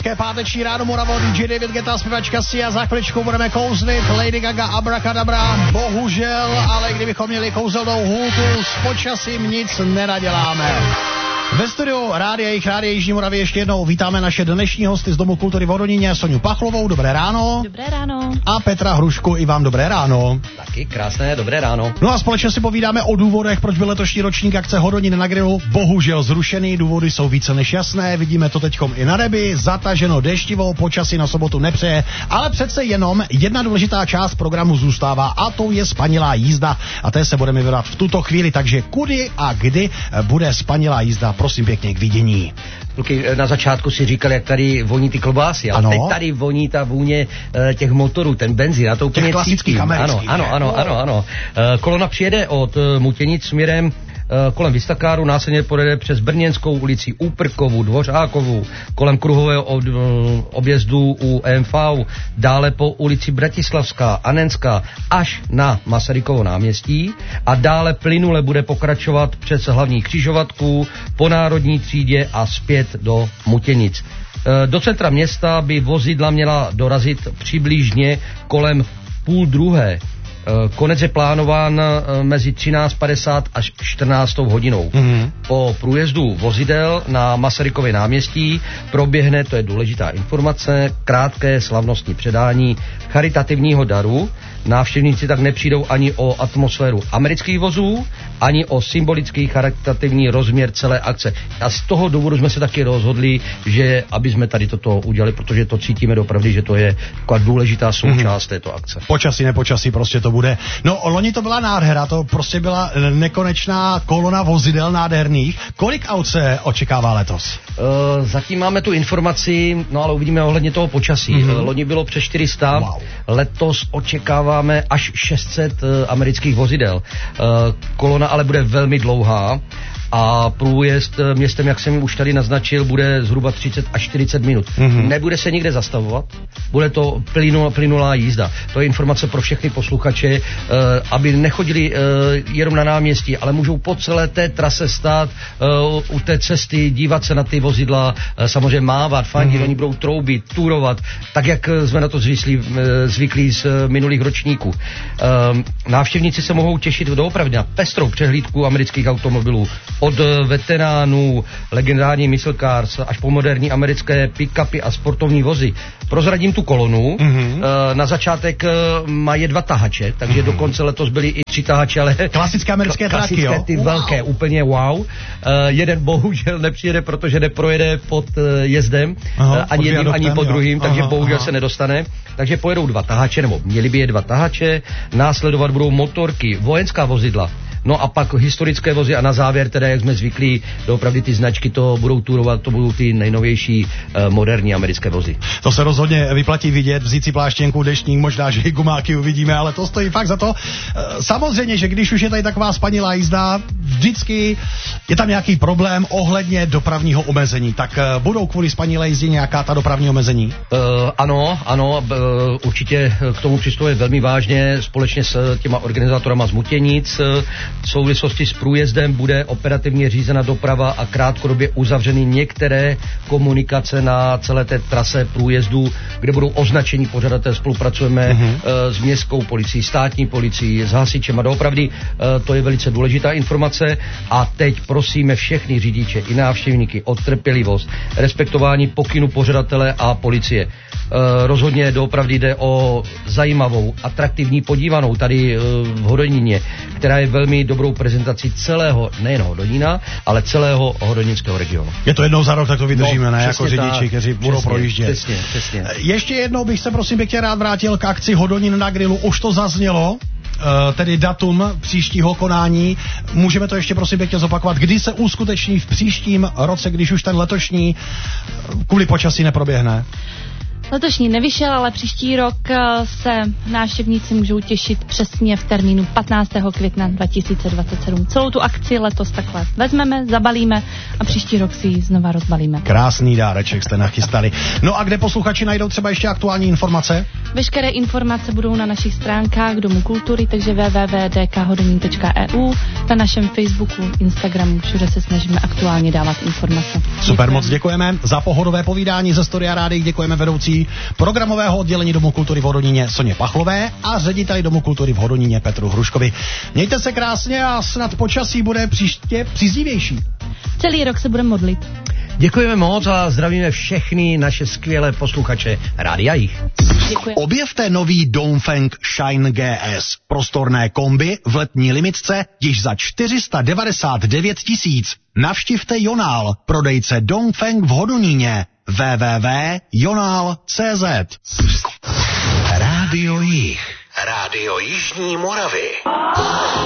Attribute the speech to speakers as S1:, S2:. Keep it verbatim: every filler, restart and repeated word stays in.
S1: Hezké páteční ráno, Moravo, D J David Guetta, zpěvačka Sia, za chviličku budeme kouzlit, Lady Gaga, Abracadabra, bohužel, ale kdybychom měli kouzelnou hůlku, s počasím nic nenaděláme. Ve studiu Rádia Jich, Rádia Jižní Moravy ještě jednou vítáme naše dnešní hosty z Domu kultury v Hodoníně, Soňu Pachlovou, dobré ráno.
S2: Dobré ráno.
S1: A Petra Hrušku, i vám dobré ráno.
S3: Taky krásné, dobré ráno.
S1: No a společně si povídáme o důvodech, proč byl letošní ročník akce Hodonín na grilu bohužel zrušený. Důvody jsou více než jasné, vidíme to teďkom i na nebi, zataženo deštivo, počasí na sobotu nepřeje, ale přece jenom jedna důležitá část programu zůstává a to je spanilá jízda a té se budeme věnovat v tuto chvíli, takže kudy a kdy bude spanilá jízda, prosím pěkně k vidění.
S3: Kluky, na začátku si říkal, jak tady voní ty klobásy, ale
S1: ano.
S3: teď tady voní ta vůně e, těch motorů, ten benzín, a to úplně
S1: klasických amerických.
S3: Ano, ano, ano, ano, ano. E, kolona přijede od e, Mutěnic směrem kolem Vistakáru, následně pojede přes Brněnskou ulici, Úprkovu, Dvořákovu, kolem kruhového objezdu u E M V, dále po ulici Bratislavská, Anenská, až na Masarykovo náměstí a dále plynule bude pokračovat přes hlavní křižovatku, po Národní třídě a zpět do Mutěnic. Do centra města by vozidla měla dorazit přibližně kolem půl druhé. Konec je plánován mezi třináct padesát až čtrnáct hodinou. Mm-hmm. Po průjezdu vozidel na Masarykově náměstí proběhne, to je důležitá informace, krátké slavnostní předání charitativního daru. Návštěvníci tak nepřijdou ani o atmosféru amerických vozů, ani o symbolický charitativní rozměr celé akce. A z toho důvodu jsme se taky rozhodli, že aby jsme tady toto udělali, protože to cítíme dopravdy, že to je taková důležitá součást mm-hmm. této akce.
S1: Počasí, nepočasí, prostě to bude. No, loni to byla nádhera, to prostě byla nekonečná kolona vozidel nádherných. Kolik aut se očekává letos?
S3: Uh, zatím máme tu informaci, no ale uvidíme ohledně toho počasí. Mm-hmm. Loni bylo přes čtyři sta, wow. Letos očekáváme až šest set uh, amerických vozidel. Uh, kolona ale bude velmi dlouhá a průjezd městem, jak jsem už tady naznačil, bude zhruba třicet až čtyřicet minut. Mm-hmm. Nebude se nikde zastavovat, bude to plynul, plynulá jízda. To je informace pro všechny posluchače, eh, aby nechodili eh, jenom na náměstí, ale můžou po celé té trase stát eh, u té cesty, dívat se na ty vozidla, eh, samozřejmě mávat, fandit, mm-hmm. oni budou troubit, turovat, tak jak jsme na to zvyklí, eh, zvyklí z eh, minulých ročníků. Eh, návštěvníci se mohou těšit doopravdy na pestrou přehlídku amerických automobilů, od veteránů, legendární muscle cars až po moderní americké pick-upy a sportovní vozy. Prozradím tu kolonu. Mm-hmm. Na začátek mají dva tahače, takže mm-hmm. dokonce letos byly i tři tahače, ale
S1: klasické americké traky, jo?
S3: Ty wow. velké, úplně wow. Uh, jeden bohužel nepřijede, protože neprojede pod uh, jezdem, aha, ani jedním, ani po druhým, takže aha, bohužel aha. se nedostane. Takže pojedou dva tahače, nebo měli by je dva tahače, následovat budou motorky, vojenská vozidla, no a pak historické vozy a na závěr teda, jak jsme zvyklí, doopravdy ty značky to budou turovat, to budou ty nejnovější uh, moderní americké vozy.
S1: To se rozhodně vyplatí vidět, vzít si pláštěnku, deštník, možná, že i gumáky uvidíme, ale to stojí fakt za to. Samozřejmě, že když už je tady taková spanilá jízda, vždycky je tam nějaký problém ohledně dopravního omezení. Tak budou kvůli spanilé jízdě nějaká ta dopravní omezení?
S3: Uh, ano, ano, uh, určitě k tomu přistupuje velmi vážně společně s těma organizátorama z Mutěnic. V souvislosti s průjezdem bude operativně řízena doprava a krátkodobě uzavřeny některé komunikace na celé té trase průjezdu, kde budou označení pořadatelé. Spolupracujeme mm-hmm. uh, s městskou policií, státní policií, s hasičem a doopravdy uh, to je velice důležitá informace a teď prosíme všechny řidiče i návštěvníky o trpělivost, respektování pokynu pořadatele a policie. Uh, rozhodně doopravdy jde o zajímavou, atraktivní podívanou tady uh, v Hodoníně, která je velmi dobrou prezentací celého, nejen Hodonína, ale celého hodonínského regionu.
S1: Je to jednou za rok, tak to vydržíme, no, ne? Jako řidiči,
S3: tak,
S1: kteří budou
S3: přesně,
S1: projíždět.
S3: Přesně, přesně.
S1: Ještě jednou bych se prosím pěkně rád vrátil k akci Hodonín na grilu. Už to zaznělo, tedy datum příštího konání. Můžeme to ještě prosím pěkně zopakovat, kdy se uskuteční v příštím roce, když už ten letošní kvůli počasí neproběhne?
S2: Letošní nevyšel, ale příští rok se návštěvníci můžou těšit přesně v termínu patnáctého května dva tisíce dvacet sedm. Celou tu akci letos takhle vezmeme, zabalíme a příští rok si ji znova rozbalíme.
S1: Krásný dáreček jste nachystali. No a kde posluchači najdou třeba ještě aktuální informace?
S2: Veškeré informace budou na našich stránkách Domu kultury, takže w w w tečka d k hodonín tečka e u, na našem Facebooku, Instagramu, všude se snažíme aktuálně dávat informace.
S1: Super, děkujeme. Moc děkujeme za pohodové povídání ze Studia Rádií, děkujeme vedoucí programového oddělení Domu kultury v Hodoníně Soně Pachlové a řediteli Domu kultury v Hodoníně Petru Hruškovi. Mějte se krásně a snad počasí bude příště příznivější.
S2: Celý rok se budeme modlit.
S3: Děkujeme moc a zdravíme všechny naše skvělé posluchače Rádia Jich.
S2: Děkuji.
S1: Objevte nový Dongfeng Shine G S. Prostorné kombi v letní limitce již za čtyři sta devadesát devět tisíc. Navštivte Jonál, prodejce Dongfeng v Hodoníně. w w w tečka jonál tečka c z. Rádio Jich. Rádio Jižní Moravy.